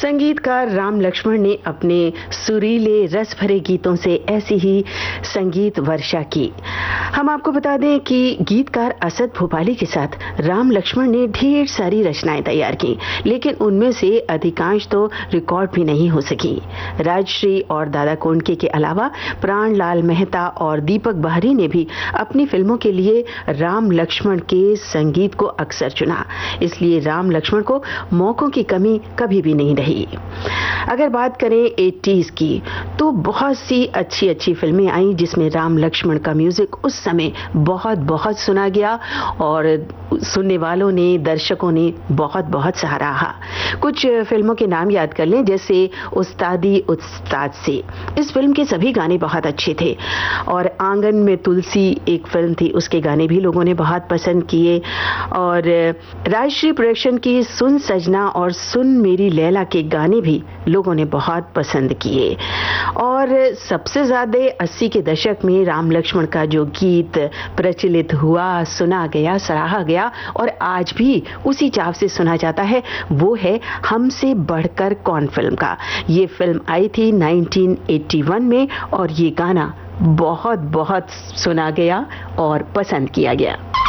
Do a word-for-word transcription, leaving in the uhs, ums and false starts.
संगीतकार राम लक्ष्मण ने अपने सुरीले रस भरे गीतों से ऐसी ही संगीत वर्षा की। हम आपको बता दें कि गीतकार असद भोपाली के साथ राम लक्ष्मण ने ढेर सारी रचनाएं तैयार की, लेकिन उनमें से अधिकांश तो रिकॉर्ड भी नहीं हो सकी। राजश्री और दादा कोंडके के अलावा प्राणलाल मेहता और दीपक बाहरी ने भी अपनी फिल्मों के लिए राम लक्ष्मण के संगीत को अक्सर चुना, इसलिए राम लक्ष्मण को मौकों की कमी कभी भी नहीं रही। अगर बात करें एटीज़ की, तो बहुत सी अच्छी अच्छी फिल्में आई जिसमें राम लक्ष्मण का म्यूजिक उस समय बहुत बहुत सुना गया और सुनने वालों ने, दर्शकों ने बहुत बहुत सराहा। कुछ फिल्मों के नाम याद कर लें, जैसे उस्तादी उस्ताद से। इस फिल्म के सभी गाने बहुत अच्छे थे और आंगन में तुलसी एक फिल्म थी, उसके गाने भी लोगों ने बहुत पसंद किए। और राजश्री प्रोडक्शन की सुन सजना और सुन मेरी लैला के गाने भी लोगों ने बहुत पसंद किए। और सबसे ज्यादा अस्सी के दशक में राम लक्ष्मण का जो गीत प्रचलित हुआ, सुना गया, सराहा गया और आज भी उसी चाव से सुना जाता है, वो है हमसे बढ़कर कौन फिल्म का। ये फिल्म आई थी उन्नीस सौ इक्यासी में और ये गाना बहुत बहुत सुना गया और पसंद किया गया।